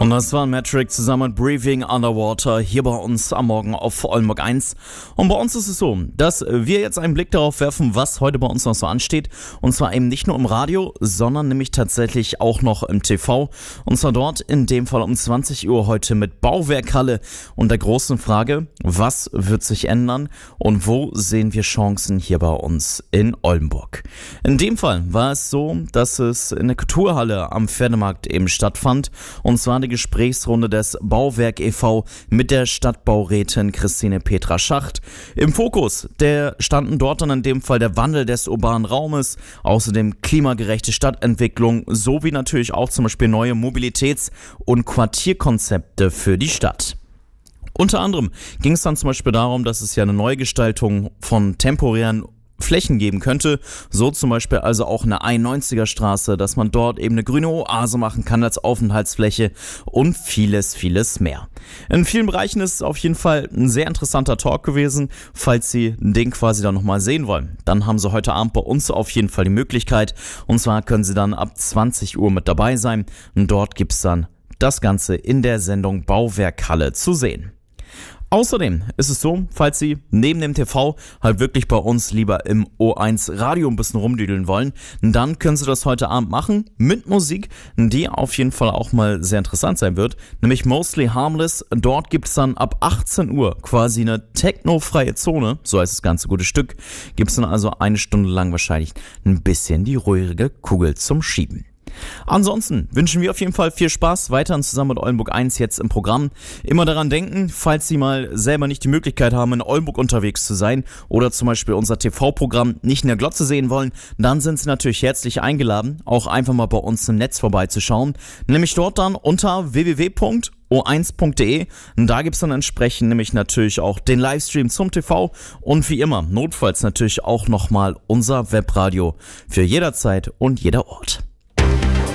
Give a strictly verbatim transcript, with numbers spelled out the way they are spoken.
Und das war Metric zusammen mit Breathing Underwater hier bei uns am Morgen auf Oldenburg eins. Und bei uns ist es so, dass wir jetzt einen Blick darauf werfen, was heute bei uns noch so ansteht. Und zwar eben nicht nur im Radio, sondern nämlich tatsächlich auch noch im T V. Und zwar dort in dem Fall um zwanzig Uhr heute mit Bauwerkhalle und der großen Frage, was wird sich ändern und wo sehen wir Chancen hier bei uns in Oldenburg. In dem Fall war es so, dass es in der Kulturhalle am Pferdemarkt eben stattfand. Und zwar die Gesprächsrunde des Bauwerk e V mit der Stadtbaurätin Christine Petra Schacht. Im Fokus der standen dort dann in dem Fall der Wandel des urbanen Raumes, außerdem klimagerechte Stadtentwicklung sowie natürlich auch zum Beispiel neue Mobilitäts- und Quartierkonzepte für die Stadt. Unter anderem ging es dann zum Beispiel darum, dass es ja eine Neugestaltung von temporären Flächen geben könnte, so zum Beispiel also auch eine einundneunziger Straße, dass man dort eben eine grüne Oase machen kann als Aufenthaltsfläche und vieles, vieles mehr. In vielen Bereichen ist es auf jeden Fall ein sehr interessanter Talk gewesen. Falls Sie den quasi dann nochmal sehen wollen, dann haben Sie heute Abend bei uns auf jeden Fall die Möglichkeit, und zwar können Sie dann ab zwanzig Uhr mit dabei sein und dort gibt es dann das Ganze in der Sendung Bauwerkhalle zu sehen. Außerdem ist es so, falls Sie neben dem T V halt wirklich bei uns lieber im O eins Radio ein bisschen rumdüdeln wollen, dann können Sie das heute Abend machen mit Musik, die auf jeden Fall auch mal sehr interessant sein wird, nämlich Mostly Harmless. Dort gibt es dann ab achtzehn Uhr quasi eine technofreie Zone, so heißt das ganze gute Stück, gibt es dann also eine Stunde lang wahrscheinlich ein bisschen die ruhige Kugel zum Schieben. Ansonsten wünschen wir auf jeden Fall viel Spaß weiterhin zusammen mit Oldenburg eins jetzt im Programm. Immer daran denken, falls Sie mal selber nicht die Möglichkeit haben, in Oldenburg unterwegs zu sein oder zum Beispiel unser T V-Programm nicht in der Glotze sehen wollen, dann sind Sie natürlich herzlich eingeladen, auch einfach mal bei uns im Netz vorbeizuschauen. Nämlich dort dann unter w w w punkt o eins punkt de. Da gibt's dann entsprechend nämlich natürlich auch den Livestream zum T V und wie immer, notfalls natürlich auch nochmal unser Webradio für jederzeit und jeder Ort.